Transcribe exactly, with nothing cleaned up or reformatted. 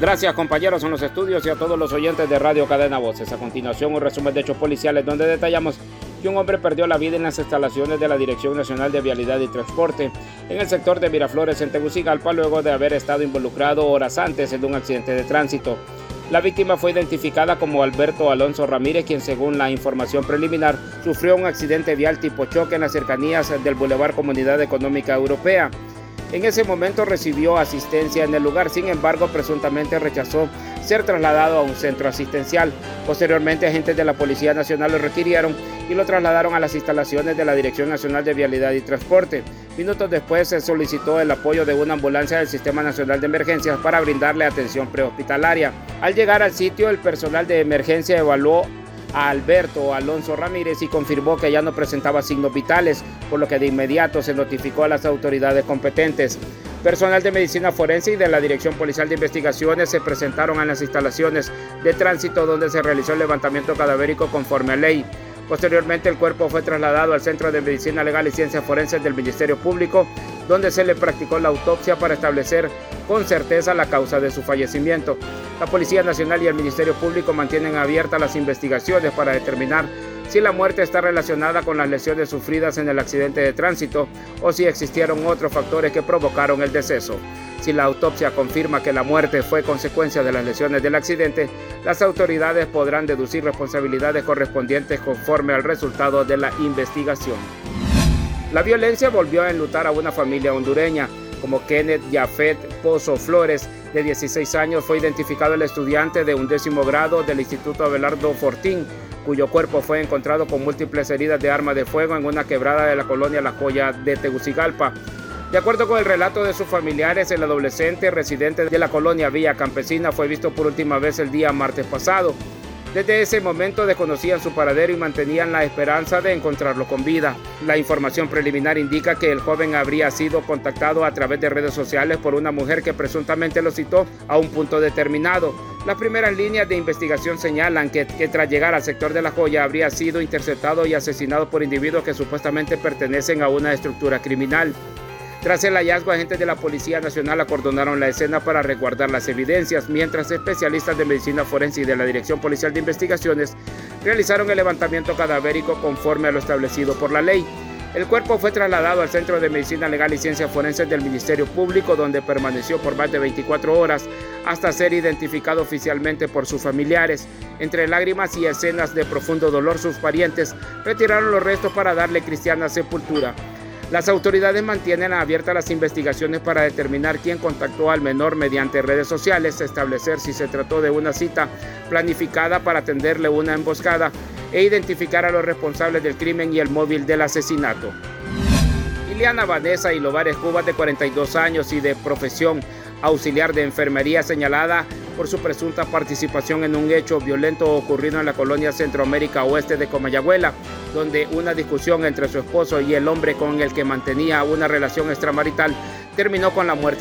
Gracias, compañeros en los estudios y a todos los oyentes de Radio Cadena Voces. A continuación, un resumen de hechos policiales donde detallamos que un hombre perdió la vida en las instalaciones de la Dirección Nacional de Vialidad y Transporte en el sector de Miraflores, en Tegucigalpa, luego de haber estado involucrado horas antes en un accidente de tránsito. La víctima fue identificada como Alberto Alonso Ramírez, quien, según la información preliminar, sufrió un accidente vial tipo choque en las cercanías del Boulevard Comunidad Económica Europea. En ese momento recibió asistencia en el lugar, sin embargo, presuntamente rechazó ser trasladado a un centro asistencial. Posteriormente, agentes de la Policía Nacional lo requirieron y lo trasladaron a las instalaciones de la Dirección Nacional de Vialidad y Transporte. Minutos después se solicitó el apoyo de una ambulancia del Sistema Nacional de Emergencias para brindarle atención prehospitalaria. Al llegar al sitio, el personal de emergencia evaluó a Alberto Alonso Ramírez y confirmó que ya no presentaba signos vitales, por lo que de inmediato se notificó a las autoridades competentes. Personal de medicina forense y de la Dirección Policial de Investigaciones se presentaron en las instalaciones de tránsito donde se realizó el levantamiento cadavérico conforme a ley. Posteriormente, el cuerpo fue trasladado al Centro de Medicina Legal y Ciencias Forenses del Ministerio Público, donde se le practicó la autopsia para establecer con certeza la causa de su fallecimiento. La Policía Nacional y el Ministerio Público mantienen abiertas las investigaciones para determinar si la muerte está relacionada con las lesiones sufridas en el accidente de tránsito o si existieron otros factores que provocaron el deceso. Si la autopsia confirma que la muerte fue consecuencia de las lesiones del accidente, las autoridades podrán deducir responsabilidades correspondientes conforme al resultado de la investigación. La violencia volvió a enlutar a una familia hondureña. Como Kenneth Jafet Pozo Flores, de dieciséis años, fue identificado el estudiante de undécimo grado del Instituto Abelardo Fortín, cuyo cuerpo fue encontrado con múltiples heridas de arma de fuego en una quebrada de la colonia La Joya de Tegucigalpa. De acuerdo con el relato de sus familiares, el adolescente residente de la colonia Villa Campesina fue visto por última vez el día martes pasado. Desde ese momento desconocían su paradero y mantenían la esperanza de encontrarlo con vida. La información preliminar indica que el joven habría sido contactado a través de redes sociales por una mujer que presuntamente lo citó a un punto determinado. Las primeras líneas de investigación señalan que, que tras llegar al sector de La Joya habría sido interceptado y asesinado por individuos que supuestamente pertenecen a una estructura criminal. Tras el hallazgo, agentes de la Policía Nacional acordonaron la escena para resguardar las evidencias, mientras especialistas de medicina forense y de la Dirección Policial de Investigaciones realizaron el levantamiento cadavérico conforme a lo establecido por la ley. El cuerpo fue trasladado al Centro de Medicina Legal y Ciencias Forenses del Ministerio Público, donde permaneció por más de veinticuatro horas hasta ser identificado oficialmente por sus familiares. Entre lágrimas y escenas de profundo dolor, sus parientes retiraron los restos para darle cristiana sepultura. Las autoridades mantienen abiertas las investigaciones para determinar quién contactó al menor mediante redes sociales, establecer si se trató de una cita planificada para tenderle una emboscada e identificar a los responsables del crimen y el móvil del asesinato. Iliana Vanessa Ilovares Cubas, de cuarenta y dos años y de profesión auxiliar de enfermería, señalada por su presunta participación en un hecho violento ocurrido en la colonia Centroamérica Oeste de Comayagüela, donde una discusión entre su esposo y el hombre con el que mantenía una relación extramarital terminó con la muerte